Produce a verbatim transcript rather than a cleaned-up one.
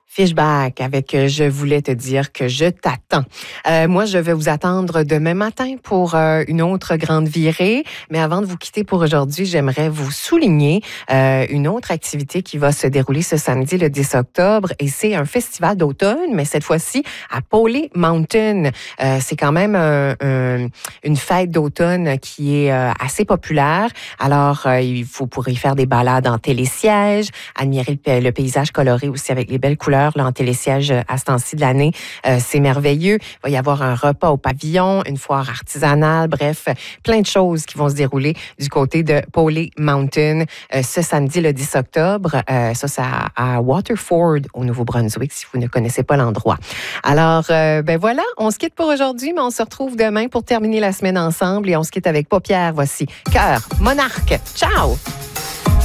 Fishback avec euh, Je voulais te dire que je t'attends. Euh, moi, je vais vous attendre demain matin pour euh, une autre grande virée. Mais avant de vous quitter pour aujourd'hui, j'aimerais vous souligner euh, une autre activité qui va se dérouler ce samedi, le dix octobre. Et c'est un festival d'automne, mais cette fois-ci à Pawley Mountain. Euh, c'est quand même un, un, une fête d'automne qui est euh, assez populaire. Alors, euh, il vous pourrez faire des balades en télésiège, admirer le, le paysage coloré aussi avec les belles couleurs là, en télésiège à ce temps-ci de l'année. Euh, c'est merveilleux. Il va y avoir un repas au pavillon, une foire artisanale, bref, plein de choses qui vont se dérouler du côté de Pawley Mountain euh, ce samedi, le dix octobre. Euh, ça, c'est à, à Waterford, au Nouveau-Brunswick, si vous ne connaissez pas l'endroit. Alors, euh, ben voilà, on se quitte pour aujourd'hui, mais on se retrouve demain pour terminer la semaine ensemble et on se quitte avec Paupières. Voici Cœur Monarque. Ciao!